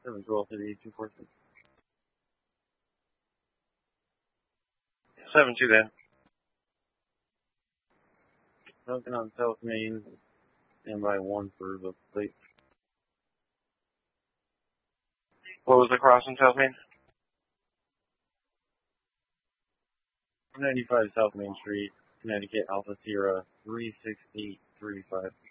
712 City 246. 7-2 then. Broken on South Main. Stand by 1 for the plate. What was the cross in South Main? 95 South Main Street, Connecticut, Alpha Sierra 36835.